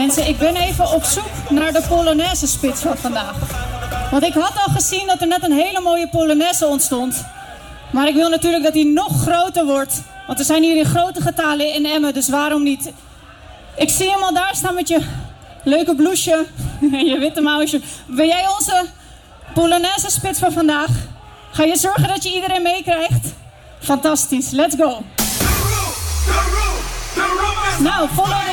Mensen, ik ben even op zoek naar de Polonaise spits van vandaag. Want ik had al gezien dat er net een hele mooie Polonaise ontstond. Maar ik wil natuurlijk dat die nog groter wordt. Want er zijn hier in grote getalen in Emmen, dus waarom niet? Ik zie hem al daar staan met je leuke blouseje en je witte mouwtje. Ben jij onze Polonaise spits van vandaag? Ga je zorgen dat je iedereen meekrijgt? Fantastisch, let's go! Nou, follow